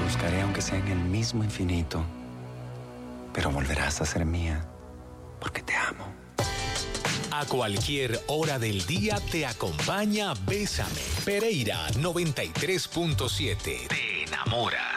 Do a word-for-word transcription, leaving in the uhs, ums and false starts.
buscaré aunque sea en el mismo infinito, pero volverás a ser mía, porque te amo. A cualquier hora del día te acompaña Bésame. Pereira noventa y tres punto siete. Te enamora.